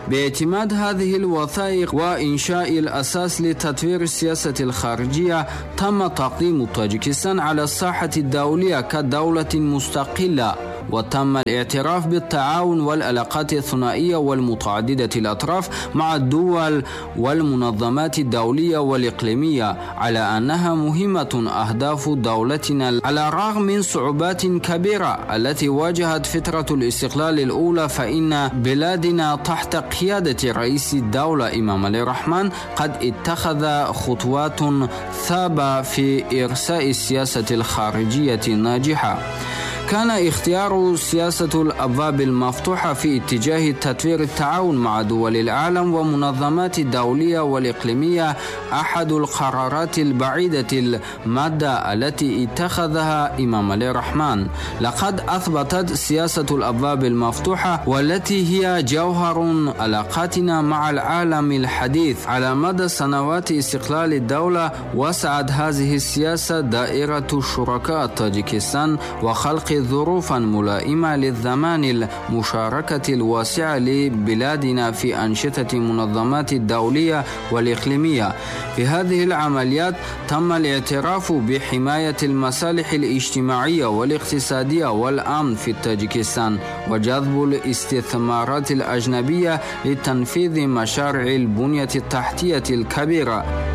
باعتماد هذه الوثائق وإنشاء الأساس لتطوير السياسة الخارجية، تم تقديم طاجيكستان على الساحة الدولية كدولة مستقلة، وتم الاعتراف بالتعاون والعلاقات الثنائية والمتعددة الأطراف مع الدول والمنظمات الدولية والإقليمية، على أنها مهمة أهداف دولتنا على الرغم من صعوبات كبيرة التي واجهت فترة الاستقلال الأولى. فإن بلادنا تحت قيادة رئيس الدولة إمام علي الرحمن قد اتخذ خطوات ثابتة في إرساء السياسة الخارجية الناجحة. كان اختيار سياسة الأبواب المفتوحة في اتجاه تطوير التعاون مع دول العالم ومنظمات الدولية والإقليمية أحد القرارات البعيدة المدى التي اتخذها إمام علي الرحمن. لقد أثبتت سياسة الأبواب المفتوحة، والتي هي جوهر علاقاتنا مع العالم الحديث على مدى سنوات استقلال الدولة، وسعت هذه السياسة دائرة الشركاء طاجيكستان وخلق ظروفا ملائمة للزمان المشاركة الواسعة لبلادنا في أنشطة منظمات الدولية والإقليمية. في هذه العمليات تم الاعتراف بحماية المصالح الاجتماعية والاقتصادية والأمن في طاجيكستان، وجذب الاستثمارات الأجنبية لتنفيذ مشاريع البنية التحتية الكبيرة.